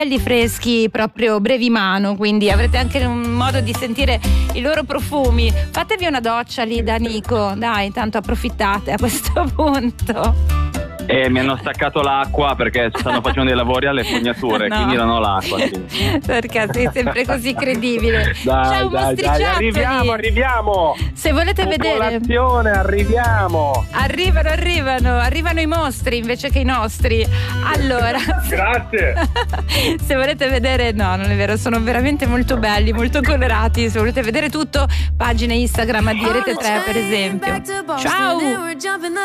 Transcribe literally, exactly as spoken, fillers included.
belli freschi, proprio brevi mano, quindi avrete anche un modo di sentire i loro profumi. Fatevi una doccia lì da Nico, dai, tanto approfittate a questo punto. E mi hanno staccato l'acqua perché stanno facendo dei lavori alle fognature, No. quindi non ho l'acqua. Sì. Perché sei sempre così credibile. Dai, Ciao dai, dai, mostriciattoli. arriviamo, arriviamo. Se volete vedere, Popolazione, arriviamo. arrivano, arrivano, arrivano i mostri invece che i nostri. Allora, Grazie. se volete vedere, no, non è vero, sono veramente molto belli, molto colorati. Se volete vedere tutto, pagine Instagram di Rete tre, per esempio. Ciao.